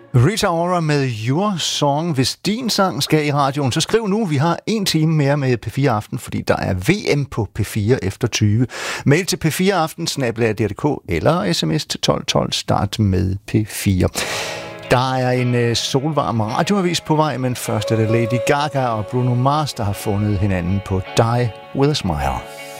Rita Ora med Your Song. Hvis din sang skal i radioen, så skriv nu. Vi har 1 time mere med P4 Aften, fordi der er VM på P4 efter 20. Mail til p4aften@dr.dk eller sms til 1212. Start med P4. Der er en solvarm radioavis på vej, men først er det Lady Gaga og Bruno Mars, der har fundet hinanden på Die With A Smile.